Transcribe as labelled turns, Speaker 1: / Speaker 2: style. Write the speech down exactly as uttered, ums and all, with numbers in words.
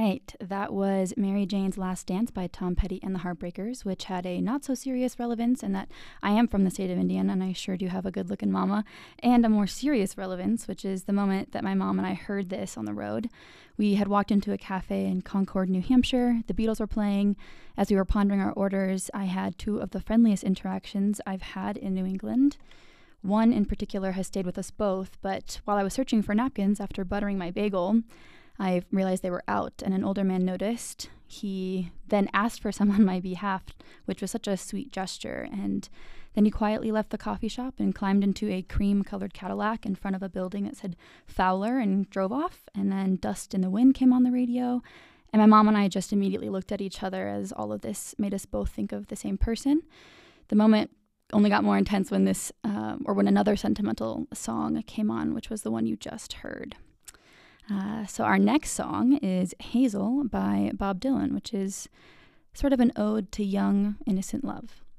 Speaker 1: right, that was Mary Jane's Last Dance by Tom Petty and the Heartbreakers, which had a not-so-serious relevance in that I am from the state of Indiana, and I sure do have a good-looking mama, and a more serious relevance, which is the moment that my mom and I heard this on the road. We had walked into a cafe in Concord, New Hampshire. The Beatles were playing. As we were pondering our orders, I had two of the friendliest interactions I've had in New England. One in particular has stayed with us both, but while I was searching for napkins after buttering my bagel, I realized they were out, and an older man noticed. He then asked for some on my behalf, which was such a sweet gesture, and then he quietly left the coffee shop and climbed into a cream-colored Cadillac in front of a building that said Fowler and drove off, and then Dust in the Wind came on the radio, and my mom and I just immediately looked at each other as all of this made us both think of the same person. The moment only got more intense when this, uh, or when another sentimental song came on, which was the one you just heard. Uh, so our next song is Hazel by Bob Dylan, which is sort of an ode to young, innocent love.